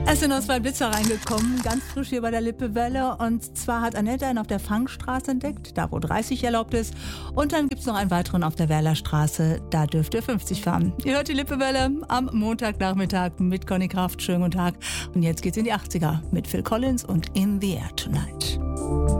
Es sind noch 2 Blitzer reingekommen, ganz frisch hier bei der Lippewelle. Und zwar hat Annette einen auf der Fangstraße entdeckt, da wo 30 erlaubt ist. Und dann gibt es noch einen weiteren auf der Werlerstraße, da dürft ihr 50 fahren. Ihr hört die Lippewelle am Montagnachmittag mit Conny Kraft. Schönen guten Tag. Und jetzt geht's in die 80er mit Phil Collins und In the Air Tonight.